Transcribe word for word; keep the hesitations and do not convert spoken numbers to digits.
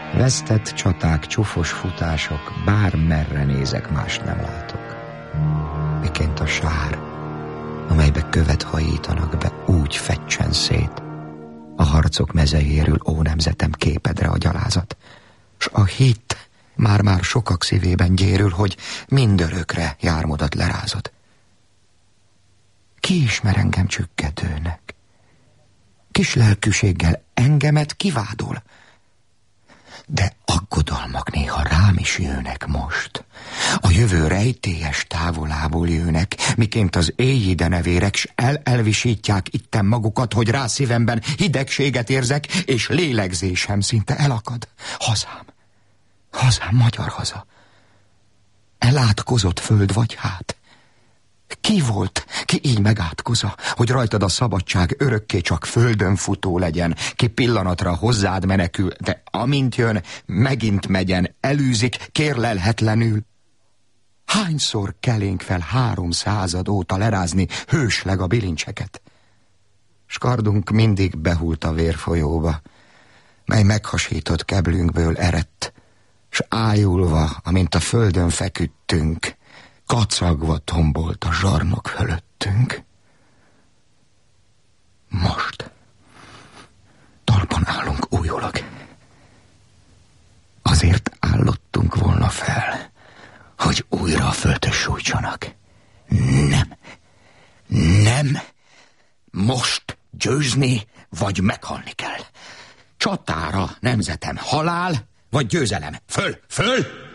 Vesztett csaták, csufos futások, bármerre nézek, más nem látok. Miként a sár, amelybe követ hajítanak be, úgy feccsen szét. A harcok mezejéről, ó nemzetem, képedre a gyalázat, s a hit már-már sokak szívében gyérül, hogy mindörökre jármodat lerázod. Ki ismer engem csüggedőnek? Kis lelkűséggel engemet kivádol? De aggodalmak néha rám is jönnek most. A jövő rejtélyes távolából jönnek, miként az éjjide nevérek, s el-elvisítják itten magukat, hogy rá szívemben hidegséget érzek, és lélegzésem szinte elakad. Hazám, hazám, magyar haza. Elátkozott föld vagy hát? Ki volt, ki így megátkozza, hogy rajtad a szabadság örökké csak földön futó legyen, ki pillanatra hozzád menekül, de amint jön, megint megyen, elűzik kérlelhetlenül. Hányszor kelénk fel három század óta lerázni hősleg a bilincseket? S kardunk mindig behult a vérfolyóba, mely meghasított keblünkből eredt, s ájulva, amint a földön feküdtünk, kacagva tombolt a zsarnok fölöttünk. Most talpon állunk újólag. Azért állottunk volna fel, hogy újra a földhöz sújtsanak. Nem, nem, most győzni vagy meghalni kell. Csatára, nemzetem, halál vagy győzelem. Föl, föl!